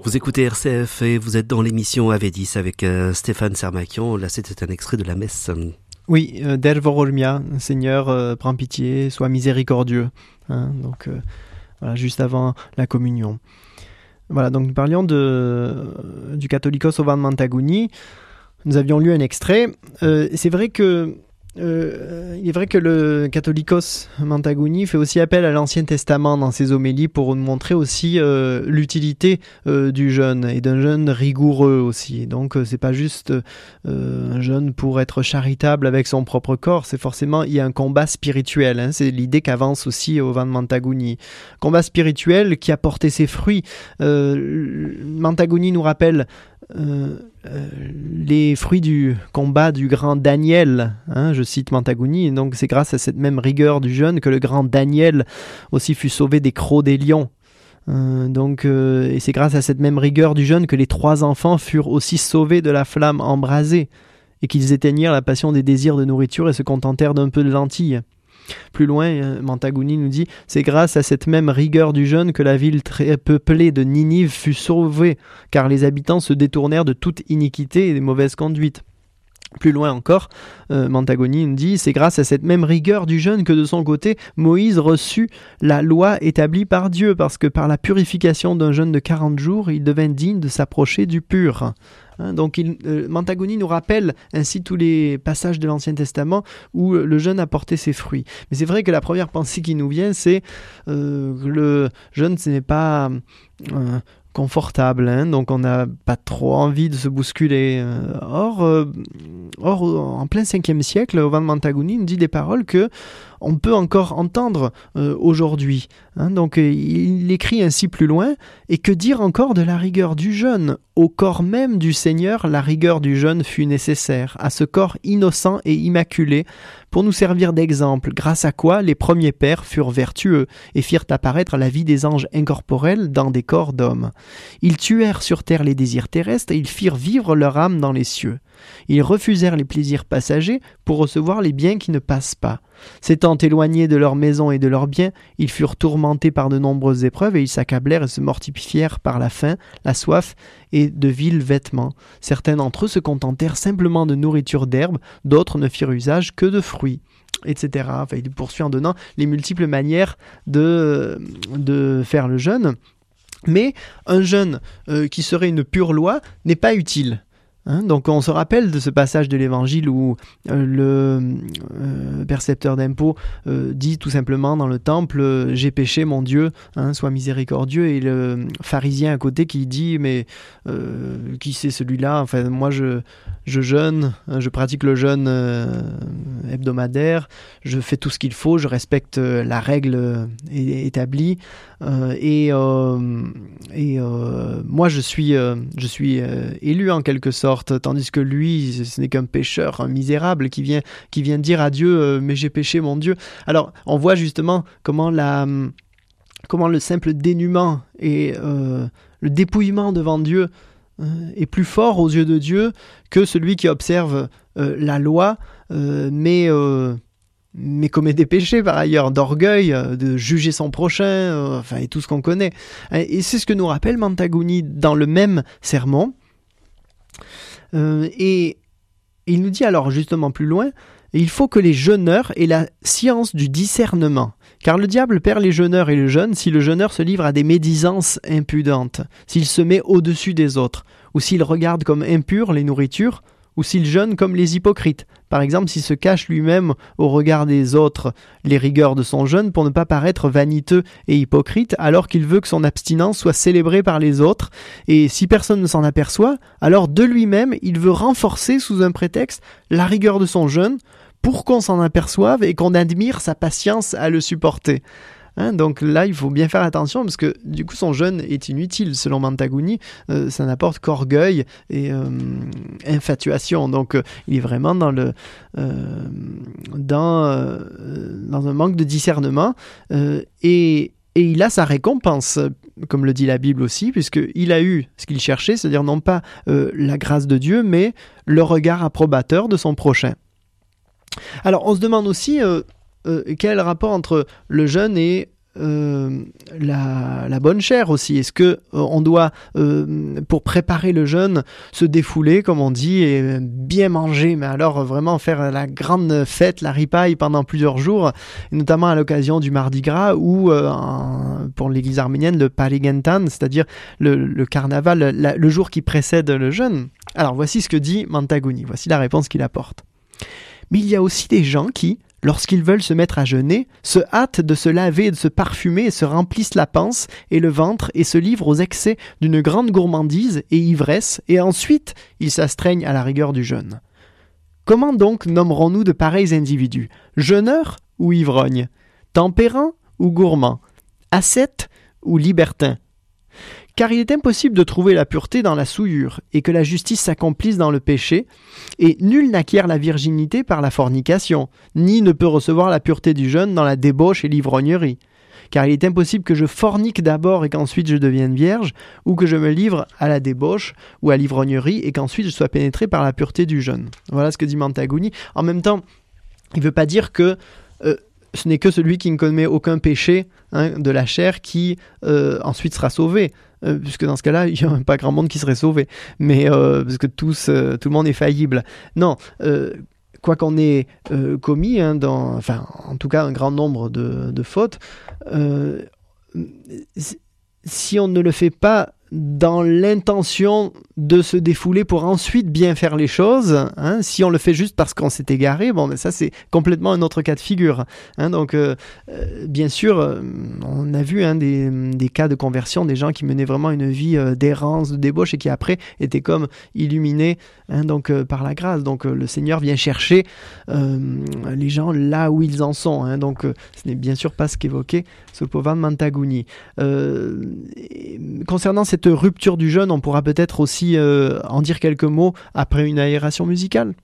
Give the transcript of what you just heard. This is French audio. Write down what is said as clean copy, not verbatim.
Vous écoutez RCF et vous êtes dans l'émission Ave10 avec Stéphane Sermakian. Là, c'était un extrait de la messe. Oui, Der Vorolmia, Seigneur, prends pitié, sois miséricordieux. Donc, voilà, juste avant la communion. Voilà, donc nous parlions du Catholicos Ovan Mantaguni. Nous avions lu un extrait. C'est vrai que il est vrai que le Catholicos Mantaguni fait aussi appel à l'Ancien Testament dans ses homélies pour nous montrer aussi l'utilité du jeûne et d'un jeûne rigoureux aussi. Donc c'est pas juste un jeûne pour être charitable avec son propre corps, c'est forcément il y a un combat spirituel. C'est l'idée qu'avance aussi Ovan Mantaguni. Combat spirituel qui a porté ses fruits. Mantaguni nous rappelle les fruits du combat du grand Daniel, je cite Mantaguni, et donc c'est grâce à cette même rigueur du jeûne que le grand Daniel aussi fut sauvé des crocs des lions. Et c'est grâce à cette même rigueur du jeûne que les 3 enfants furent aussi sauvés de la flamme embrasée et qu'ils éteignirent la passion des désirs de nourriture et se contentèrent d'un peu de lentilles. Plus loin, Mantaguni nous dit « C'est grâce à cette même rigueur du jeûne que la ville très peuplée de Ninive fut sauvée, car les habitants se détournèrent de toute iniquité et des mauvaises conduites. » Plus loin encore, Mantaguni nous dit « C'est grâce à cette même rigueur du jeûne que de son côté, Moïse reçut la loi établie par Dieu, parce que par la purification d'un jeûne de 40 jours, il devint digne de s'approcher du pur. » Donc Mantaguni nous rappelle ainsi tous les passages de l'Ancien Testament où le jeûne a porté ses fruits. Mais c'est vrai que la première pensée qui nous vient, c'est que le jeûne, ce n'est pas confortable, donc on n'a pas trop envie de se bousculer. Or, en plein 5e siècle, Ovan Mantaguni nous dit des paroles que on peut encore entendre aujourd'hui. Donc il écrit ainsi plus loin, et que dire encore de la rigueur du jeûne ? Au corps même du Seigneur, la rigueur du jeûne fut nécessaire, à ce corps innocent et immaculé, pour nous servir d'exemple, grâce à quoi les premiers pères furent vertueux et firent apparaître la vie des anges incorporels dans des corps d'hommes. Ils tuèrent sur terre les désirs terrestres et ils firent vivre leur âme dans les cieux. Ils refusèrent les plaisirs passagers pour recevoir les biens qui ne passent pas. S'étant éloignés de leur maison et de leurs biens, ils furent tourmentés par de nombreuses épreuves et ils s'accablèrent et se mortifièrent par la faim, la soif et de vils vêtements. Certains d'entre eux se contentèrent simplement de nourriture d'herbe, d'autres ne firent usage que de fruits, etc. Enfin, il poursuit en donnant les multiples manières de faire le jeûne. Mais un jeûne qui serait une pure loi n'est pas utile. Donc on se rappelle de ce passage de l'évangile où le percepteur d'impôts dit tout simplement dans le temple « J'ai péché, mon Dieu, sois miséricordieux » et le pharisien à côté qui dit « Mais qui c'est celui-là ? Enfin moi je jeûne, je pratique le jeûne hebdomadaire, je fais tout ce qu'il faut, je respecte la règle établie et moi je suis élu en quelque sorte. Tandis que lui, ce n'est qu'un pécheur, un misérable qui vient dire à Dieu mais j'ai péché mon Dieu. » Alors on voit justement comment le simple dénuement et le dépouillement devant Dieu est plus fort aux yeux de Dieu que celui qui observe la loi mais commet des péchés par ailleurs, d'orgueil, de juger son prochain, et tout ce qu'on connaît. Et c'est ce que nous rappelle Mantaguni dans le même sermon. Et il nous dit alors justement plus loin, il faut que les jeûneurs aient la science du discernement, car le diable perd les jeûneurs et le jeûne si le jeûneur se livre à des médisances impudentes, s'il se met au-dessus des autres, ou s'il regarde comme impures les nourritures, ou s'il jeûne comme les hypocrites. Par exemple, s'il se cache lui-même au regard des autres les rigueurs de son jeûne pour ne pas paraître vaniteux et hypocrite, alors qu'il veut que son abstinence soit célébrée par les autres, et si personne ne s'en aperçoit, alors de lui-même, il veut renforcer sous un prétexte la rigueur de son jeûne pour qu'on s'en aperçoive et qu'on admire sa patience à le supporter. Donc là, il faut bien faire attention parce que du coup, son jeûne est inutile. Selon Mantaguni, ça n'apporte qu'orgueil et infatuation. Donc, il est vraiment dans un manque de discernement et il a sa récompense, comme le dit la Bible aussi, puisqu'il a eu ce qu'il cherchait, c'est-à-dire non pas la grâce de Dieu, mais le regard approbateur de son prochain. Alors, on se demande aussi quel est le rapport entre le jeûne et la bonne chair aussi? Est-ce que on doit, pour préparer le jeûne, se défouler, comme on dit, et bien manger, mais alors vraiment faire la grande fête, la ripaille pendant plusieurs jours, et notamment à l'occasion du Mardi Gras ou pour l'église arménienne, le Parigentan, c'est-à-dire le carnaval, le jour qui précède le jeûne? Alors voici ce que dit Manteguni, voici la réponse qu'il apporte. Mais il y a aussi des gens qui, lorsqu'ils veulent se mettre à jeûner, se hâtent de se laver et de se parfumer et se remplissent la panse et le ventre et se livrent aux excès d'une grande gourmandise et ivresse, et ensuite ils s'astreignent à la rigueur du jeûne. Comment donc nommerons-nous de pareils individus? Jeûneurs ou ivrognes? Tempérants ou gourmands? Ascètes ou libertins? Car il est impossible de trouver la pureté dans la souillure, et que la justice s'accomplisse dans le péché, et nul n'acquiert la virginité par la fornication, ni ne peut recevoir la pureté du jeûne dans la débauche et l'ivrognerie. Car il est impossible que je fornique d'abord et qu'ensuite je devienne vierge, ou que je me livre à la débauche ou à l'ivrognerie et qu'ensuite je sois pénétré par la pureté du jeûne. Voilà ce que dit Manteguni. En même temps, il ne veut pas dire que ce n'est que celui qui ne commet aucun péché de la chair qui ensuite sera sauvé. Puisque dans ce cas-là, il n'y a pas grand monde qui serait sauvé. Mais parce que tout le monde est faillible. Non, quoi qu'on ait commis, en tout cas un grand nombre de fautes, si on ne le fait pas dans l'intention de se défouler pour ensuite bien faire les choses, si on le fait juste parce qu'on s'est égaré, mais ça c'est complètement un autre cas de figure. Donc bien sûr, on a vu des cas de conversion, des gens qui menaient vraiment une vie d'errance, de débauche et qui après étaient comme illuminés par la grâce. Donc le Seigneur vient chercher les gens là où ils en sont. Donc ce n'est bien sûr pas ce qu'évoquait Sopovan Manteguni. Concernant cette rupture du jeûne, on pourra peut-être aussi en dire quelques mots après une aération musicale.